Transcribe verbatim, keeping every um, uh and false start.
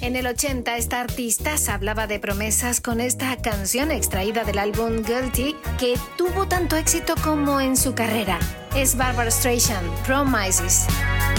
En el ochenta, esta artista se hablaba de promesas con esta canción extraída del álbum Guilty, que tuvo tanto éxito como en su carrera. Es Barbra Streisand, Promises.